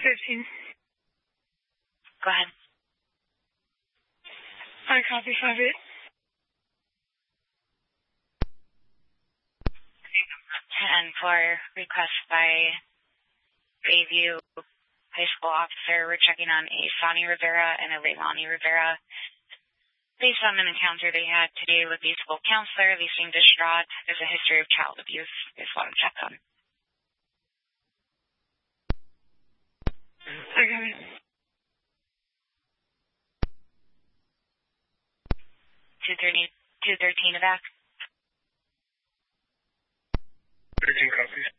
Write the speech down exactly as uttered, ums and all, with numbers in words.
fifteen. Go ahead. I copy five eight. And for request by Bayview High School officer, we're checking on a Sonny Rivera and a Leilani Rivera. Based on an encounter they had today with the school counselor, they seem distraught. There's a history of child abuse. They just want to check on. I got it. two thirty, two thirteen back. thirteen copies.